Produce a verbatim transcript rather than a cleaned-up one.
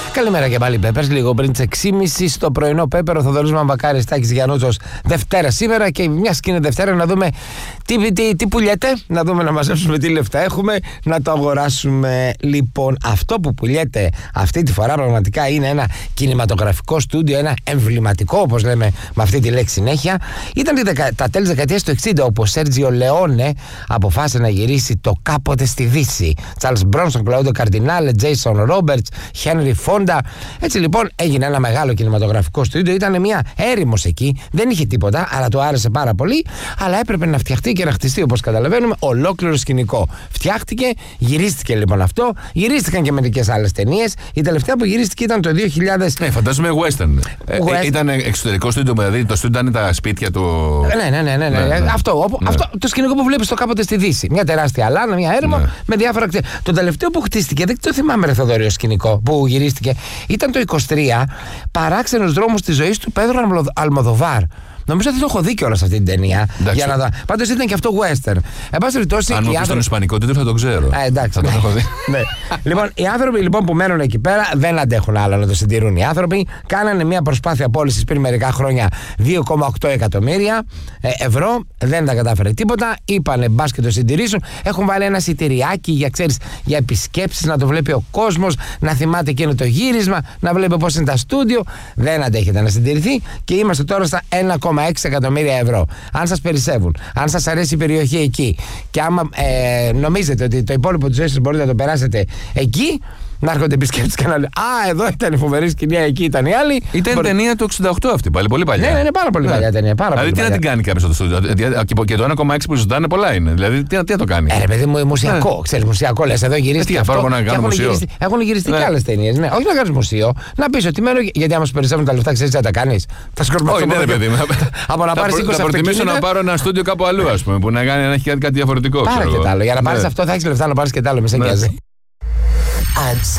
Καλημέρα και πάλι, Peppers. Λίγο πριν τις έξι και μισή στο πρωινό Pepper, ο Θοδωρής Μαμβακάρης, Τάκης Γιαννούτσος. Δευτέρα σήμερα και μια και είναι Δευτέρα να δούμε τι, τι, τι πουλιέται, να δούμε να μαζέψουμε τι λεφτά έχουμε, να το αγοράσουμε. Λοιπόν, αυτό που πουλιέται αυτή τη φορά πραγματικά είναι ένα κινηματογραφικό στούντιο, ένα εμβληματικό, όπως λέμε με αυτή τη λέξη συνέχεια. Ήταν δεκα, τα τέλη της δεκαετίας του εξήντα, όπου ο Σέρτζιο Λεόνε αποφάσισε να γυρίσει το Κάποτε στη Δύση. Τσάρλς Μπρόνσον, Κλαούντο Καρδινάλε, Τζέισον Ρόμπερτς, Χένρι Φόντα. Έτσι λοιπόν έγινε ένα μεγάλο κινηματογραφικό στούντιο. Ήταν μια έρημος εκεί, δεν είχε τίποτα, αλλά του άρεσε πάρα πολύ. Αλλά έπρεπε να φτιαχτεί και να χτιστεί, όπως καταλαβαίνουμε, ολόκληρο σκηνικό. Φτιάχτηκε, γυρίστηκε λοιπόν αυτό. Γυρίστηκαν και μερικές άλλες ταινίες. Η τελευταία που γυρίστηκε ήταν το δύο χιλιάδες. Ναι, φαντάζομαι western. Ε, West... Ήταν εξωτερικό στούντιο, δηλαδή το στούντιο ήταν τα σπίτια του. Ναι, ναι, ναι. ναι, ναι. ναι, ναι. Αυτό, όπου, ναι. αυτό το σκηνικό που βλέπεις το Κάποτε στη Δύση. Μια τεράστια αλάνα, μια έρημο ναι. με διάφορα κτίρια. Το τελευταίο που χτίστηκε, δεν το θυμάμαι, ρε Θοδωρή, σκηνικό που γυρίστηκε, ήταν το είκοσι τρία, Παράξενος δρόμος της ζωής του Πέδρο Αλμοδοβάρ. Νομίζω ότι το έχω δει κιόλας σε αυτή την ταινία. Για να δω. Πάντως ήταν και αυτό western. Εν πάση περιπτώσει. Αν μου πεις τον ισπανικό τίτλο θα το ξέρω. Α, εντάξει. Θα το έχω δει. Ναι. Λοιπόν, οι άνθρωποι λοιπόν που μένουν εκεί πέρα δεν αντέχουν άλλο να το συντηρούν. Οι άνθρωποι κάνανε μια προσπάθεια πώλησης πριν μερικά χρόνια δύο κόμμα οκτώ εκατομμύρια ευρώ. Δεν τα κατάφερε τίποτα. Είπανε μπας και το συντηρήσουν. Έχουν βάλει ένα εισιτηριάκι για, ξέρεις, για επισκέψεις, να το βλέπει ο κόσμος, να θυμάται εκείνο το γύρισμα, να βλέπει πώς είναι τα στούντιο. Δεν αντέχεται να συντηρηθεί και είμαστε τώρα στα ένα κόμμα έξι εκατομμύρια ευρώ. Αν σας περισσεύουν, αν σας αρέσει η περιοχή εκεί και άμα ε, νομίζετε ότι το υπόλοιπο της ζωής σας μπορείτε να το περάσετε εκεί, να έρχονται επισκέπτες και να λένε α, εδώ ήταν η φοβερή σκηνιά, εκεί ήταν η άλλη. Ήταν Μπορεί... ταινία του εξήντα οκτώ αυτή πάλι, πολύ παλιά. Ναι, ναι, ναι, πάρα πολύ ναι. παλιά ταινία. Πάρα δηλαδή, πολύ τι παλιά. Να την κάνει κάποιο στο στούντιο. Και το ένα κόμμα έξι που ζητάνε πολλά είναι. Δηλαδή, τι, τι να το κάνει. Ε, ρε παιδί μου, μουσιακό. Ναι. Ξέρεις, μουσιακό λες, εδώ γυρίστηκε. Τι αυτό. Να έχουν, γυριστεί, έχουν γυριστεί ναι. και άλλες ταινίες. Ναι. Όχι να κάνεις μουσείο, να πεις ότι μένω. Γιατί άμα σου περισσεύουν τα λεφτά, ξέρεις τι θα τα κάνεις. Θα σκορπάσεις. Όχι, ναι, παιδί μου. Από να πάρεις είκοσι. Θα προτιμήσω να πάρω ένα στούντιο κάπου αλλού, α πούμε, που να έχει κάτι διαφορετικό. Πάρε και τ' άλλο. Για να πάρεις αυτό θα έχεις λεφτά να πάρεις και τ' άλλο, με σε νοιάζει.